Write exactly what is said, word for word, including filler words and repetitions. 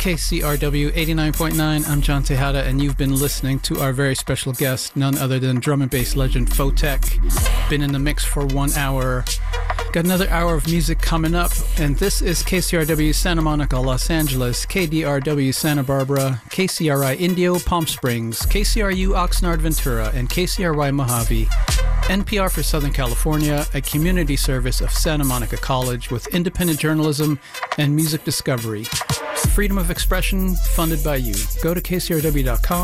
K C R W eighty-nine point nine. I'm John Tejada, and you've been listening to our very special guest, none other than drum and bass legend Photek. Been in the mix for one hour. Got another hour of music coming up, and this is K C R W Santa Monica, Los Angeles, K D R W Santa Barbara, K C R I Indio, Palm Springs, K C R U Oxnard, Ventura, and K C R Y Mojave. N P R for Southern California, a community service of Santa Monica College with independent journalism and music discovery. Freedom of expression funded by you. Go to K C R W dot com.